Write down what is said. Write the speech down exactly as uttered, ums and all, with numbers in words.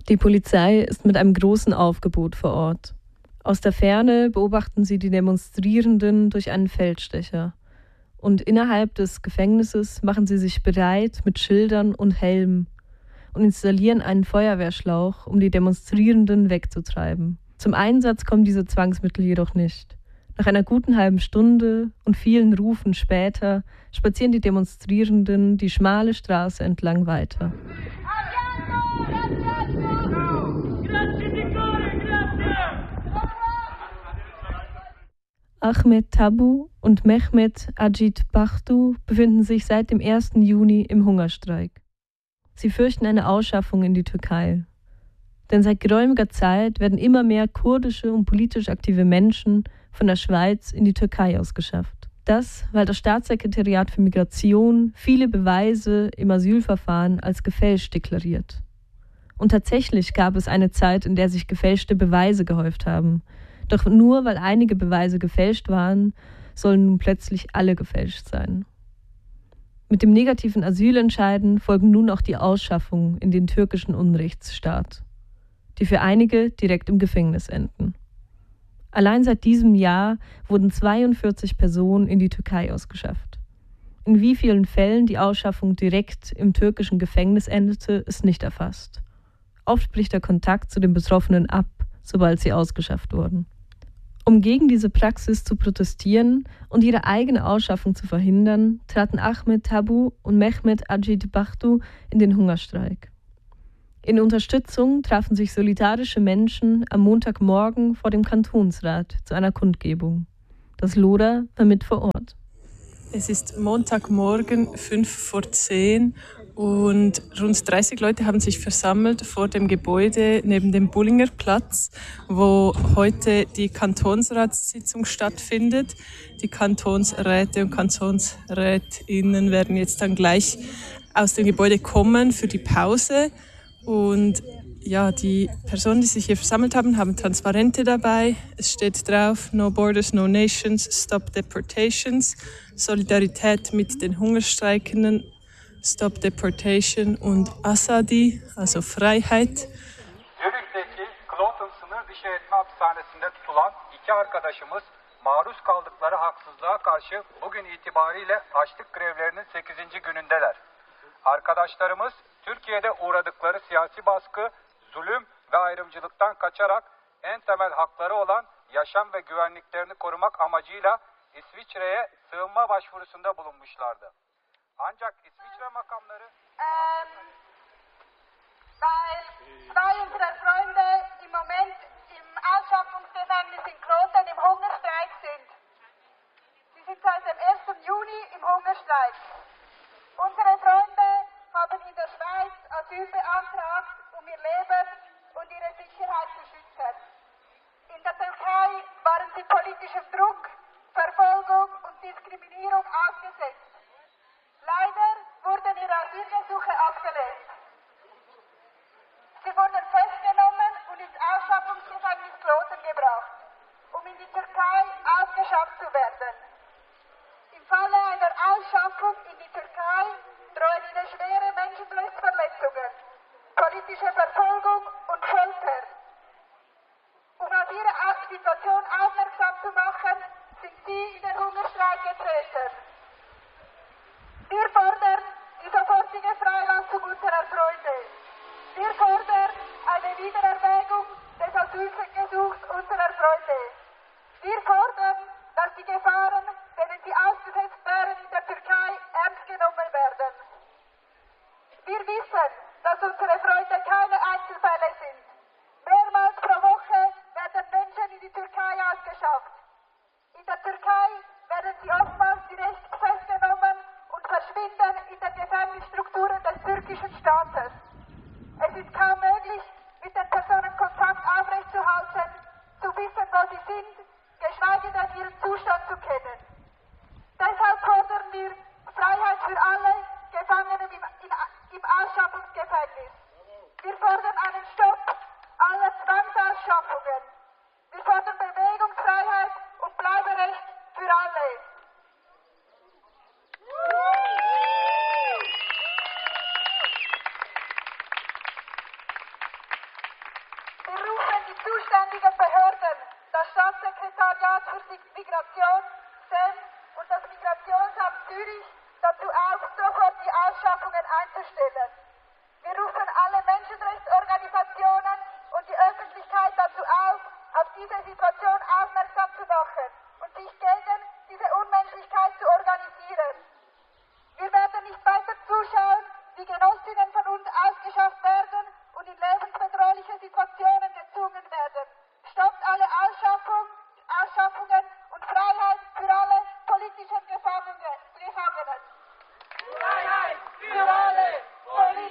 Die Polizei ist mit einem großen Aufgebot vor Ort. Aus der Ferne beobachten sie die Demonstrierenden durch einen Feldstecher. Und innerhalb des Gefängnisses machen sie sich bereit mit Schildern und Helmen und installieren einen Feuerwehrschlauch, um die Demonstrierenden wegzutreiben. Zum Einsatz kommen diese Zwangsmittel jedoch nicht. Nach einer guten halben Stunde und vielen Rufen später spazieren die Demonstrierenden die schmale Straße entlang weiter. Ahmed Tabu und Mehmet Ajit Bachtu befinden sich seit dem ersten Juni im Hungerstreik. Sie fürchten eine Ausschaffung in die Türkei. Denn seit geräumiger Zeit werden immer mehr kurdische und politisch aktive Menschen von der Schweiz in die Türkei ausgeschafft. Das, weil das Staatssekretariat für Migration viele Beweise im Asylverfahren als gefälscht deklariert. Und tatsächlich gab es eine Zeit, in der sich gefälschte Beweise gehäuft haben. Doch nur weil einige Beweise gefälscht waren, sollen nun plötzlich alle gefälscht sein. Mit dem negativen Asylentscheiden folgen nun auch die Ausschaffungen in den türkischen Unrechtsstaat, die für einige direkt im Gefängnis enden. Allein seit diesem Jahr wurden zweiundvierzig Personen in die Türkei ausgeschafft. In wie vielen Fällen die Ausschaffung direkt im türkischen Gefängnis endete, ist nicht erfasst. Oft bricht der Kontakt zu den Betroffenen ab, sobald sie ausgeschafft wurden. Um gegen diese Praxis zu protestieren und ihre eigene Ausschaffung zu verhindern, traten Ahmed Tabu und Mehmet Ajit Bachtu in den Hungerstreik. In Unterstützung trafen sich solidarische Menschen am Montagmorgen vor dem Kantonsrat zu einer Kundgebung. Das Loda war mit vor Ort. Es ist Montagmorgen, fünf vor zehn und rund dreißig Leute haben sich versammelt vor dem Gebäude neben dem Bullinger Platz, wo heute die Kantonsratssitzung stattfindet. Die Kantonsräte und Kantonsrätinnen werden jetzt dann gleich aus dem Gebäude kommen für die Pause. Und ja, die Personen, die sich hier versammelt haben, haben Transparente dabei. Es steht drauf: No Borders, No Nations, Stop Deportations. Solidarität mit den Hungerstreikenden, Stop Deportation und Asadi, also Freiheit. Zürih'teki Kloten sınır dışı etme hapishanesinde tutulan iki arkadaşımız maruz kaldıkları haksızlığa karşı bugün itibariyle açlık grevlerinin sekizinci günündeler. Arkadaşlarımız Türkiye'de uğradıkları siyasi baskı, zulüm ve ayrımcılıktan kaçarak en temel hakları olan yaşam ve güvenliklerini korumak amacıyla İsviçre'ye sığınma başvurusunda bulunmuşlardı. Ancak İsviçre makamları... Ähm, weil zwei unserer Freunde im Moment im Ausschaffungsgefängnis in Kloten im Hungerstreik sind. Sie sind seit dem ersten Juni im Hungerstreik. Unsere Freunde haben in der Schweiz Asyl beantragt, um ihr Leben und ihre Sicherheit zu schützen. In der Türkei waren sie politischem Druck, Verfolgung und Diskriminierung ausgesetzt. Leider wurden ihre Asylgesuche abgelehnt. Sie wurden festgenommen und ins Ausschaffungsgefängnis Kloten gebracht, um in die Türkei ausgeschafft zu werden. Im Falle einer Ausschaffung in die Türkei drohen ihnen schwere Menschenrechtsverletzungen, politische Verfolgung und Folter. Um auf ihre Situation aufmerksam zu machen, sind sie in den Hungerstreik getreten. Wir fordern die sofortige Freilassung unserer Freunde. Wir fordern eine Wiedererwägung des Asylgesuchs unserer Freunde. Wir fordern, dass die Gefahren, denen sie ausgesetzt wären, in der Türkei ernst genommen werden. Wir wissen, dass unsere Freunde keine Einzelfälle sind. Mehrmals pro Woche werden Menschen in die Türkei ausgeschafft. In der Türkei werden sie oftmals direkt festgenommen und verschwinden in den Gefängnisstrukturen des türkischen Staates. Es ist kaum möglich, mit den Personen Kontakt aufrechtzuerhalten, zu wissen, wo sie sind, geschweige denn ihren Zustand zu kennen. Deshalb fordern wir Freiheit für alle Gefangenen im, in, im Ausschaffungsgefängnis. Wir fordern einen Stopp aller Zwangsausschaffungen. Wir fordern Bewegungsfreiheit und Bleiberecht für alle. zuständigen Behörden, das Staatssekretariat für Migration, S E M und das Migrationsamt Zürich dazu auf, sofort die Ausschaffungen einzustellen. Wir rufen alle Menschenrechtsorganisationen und die Öffentlichkeit dazu auf, auf diese Situation aufmerksam zu machen und sich gegen diese Unmenschlichkeit zu organisieren. Wir werden nicht weiter zuschauen, wie Genossinnen von uns ausgeschafft werden und in lebensbedrohliche